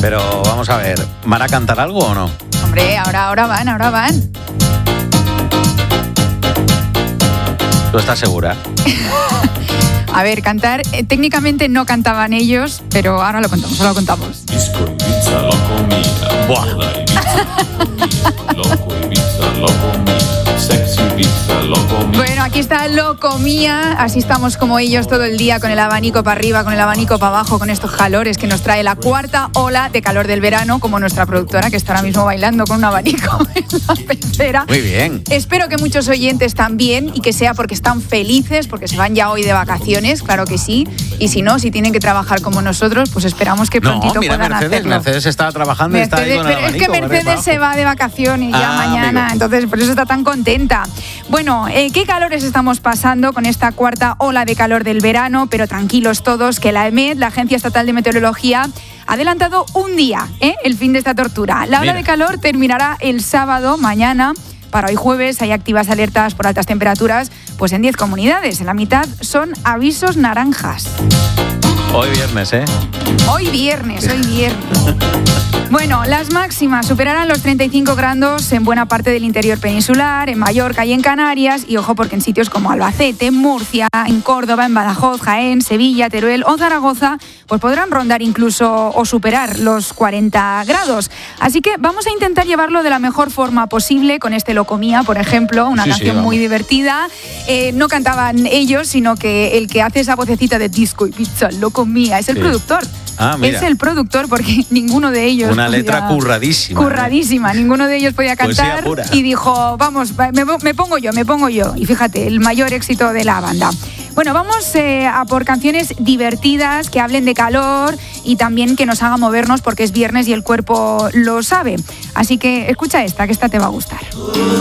Pero vamos a ver, ¿van a cantar algo o no? Hombre, ahora van. ¿Tú estás segura? A ver, cantar, técnicamente no cantaban ellos, pero ahora lo contamos. Disco Ibiza, loco mía. Buah. Moda Ibiza, loco Ibiza, loco mía. Sexy Ibiza, loco mía. Bueno, aquí está Loco Mía, así estamos como ellos todo el día con el abanico para arriba, con el abanico para abajo, con estos calores que nos trae la cuarta ola de calor del verano, como nuestra productora que está ahora mismo bailando con un abanico en la pecera. Muy bien. Espero que muchos oyentes también y que sea porque están felices, porque se van ya hoy de vacaciones, claro que sí. Y si no, si tienen que trabajar como nosotros, pues esperamos que prontito No, mira, puedan hacerlo. Mercedes está trabajando y está ahí con el Pero es abanico. que Mercedes se va de vacaciones ya mañana, amigo. entonces por eso está tan contenta. Bueno, ¿qué calores estamos pasando con esta cuarta ola de calor del verano? Pero tranquilos todos, que la EMET, la Agencia Estatal de Meteorología, ha adelantado un día, el fin de esta tortura. La ola de calor terminará el sábado, mañana. Para hoy jueves hay activas alertas por altas temperaturas, pues en 10 comunidades. En la mitad son avisos naranjas. Hoy viernes, ¿eh? Hoy viernes. Bueno, las máximas superarán los 35 grados en buena parte del interior peninsular, en Mallorca y en Canarias. Y ojo, porque en sitios como Albacete, Murcia, en Córdoba, en Badajoz, Jaén, Sevilla, Teruel o Zaragoza, pues podrán rondar incluso o superar los 40 grados. Así que vamos a intentar llevarlo de la mejor forma posible con este Loco Mía, por ejemplo, una canción muy divertida. No cantaban ellos, sino que el que hace esa vocecita de Disco Ibiza, Loco Mía, es el productor. Mira. Es el productor, porque ninguno de ellos... Una letra curradísima. Curradísima, ninguno de ellos podía cantar y dijo, vamos, me pongo yo. Y fíjate, el mayor éxito de la banda. Bueno, vamos a por canciones divertidas, que hablen de calor y también que nos hagan movernos porque es viernes y el cuerpo lo sabe. Así que escucha esta, que esta te va a gustar.